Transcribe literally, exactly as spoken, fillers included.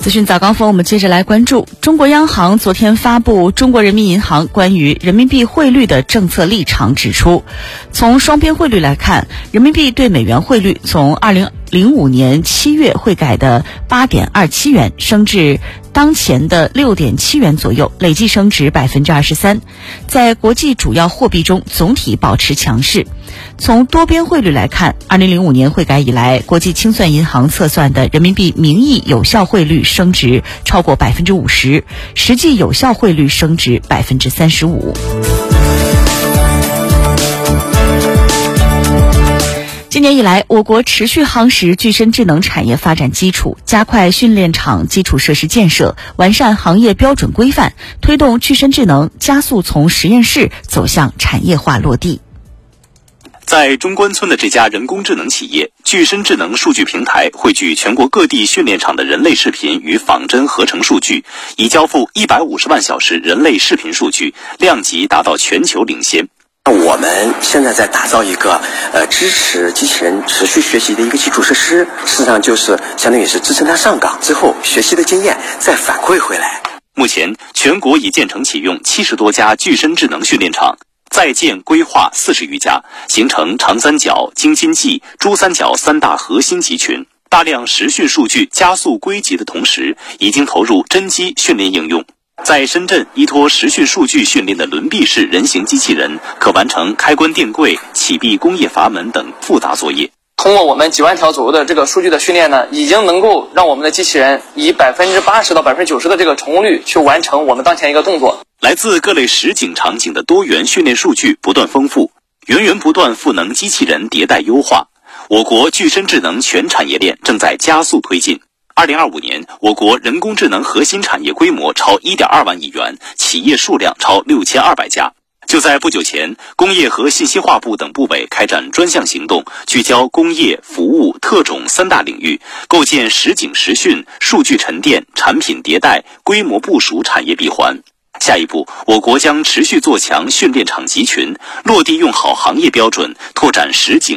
资讯早高峰，我们接着来关注中国央行昨天发布中国人民银行关于人民币汇率的政策立场，指出，从双边汇率来看，人民币对美元汇率从二零零五年七月汇改的 八点二七元升至当前的 六点七元左右，累计升值 百分之二十三， 在国际主要货币中总体保持强势。从多边汇率来看，二零零五年汇改以来，国际清算银行测算的人民币名义有效汇率升值超过 百分之五十， 实际有效汇率升值 百分之三十五。今年以来，我国持续夯实具身智能产业发展基础，加快训练场基础设施建设，完善行业标准规范，推动具身智能加速从实验室走向产业化落地。 在中关村的这家人工智能企业，具身智能数据平台汇聚全国各地训练场的人类视频与仿真合成数据，已交付一百五十万小时人类视频数据，量级达到全球领先。 我们现在在打造一个呃支持机器人持续学习的一个基础设施，事实上就是相当于是支撑它上岗之后学习的经验再反馈回来。 目前全国已建成启用七十多家具身智能训练场，在建规划四十余家，形成长三角、京津冀、珠三角三大核心集群。大量实训数据加速归集的同时，已经投入真机训练应用。在深圳，依托实训数据训练的轮臂式人形机器人，可完成开关电柜、启闭工业阀门等复杂作业。 通过我们几万条左右的这个数据的训练呢，已经能够让我们的机器人以百分之八十到百分之九十的这个成功率去完成我们当前一个动作。 来自各类实景场景的多元训练数据不断丰富，源源不断赋能机器人迭代优化。我国具身智能全产业链正在加速推进。二零二五年，我国人工智能核心产业规模超 一点二万亿元，企业数量超六千二百家。就在不久前，工业和信息化部等部委开展专项行动，聚焦工业、服务、特种三大领域，构建实景实训、数据沉淀、产品迭代、规模部署产业闭环。下一步，我国将持续做强训练场集群，落地用好行业标准，拓展实景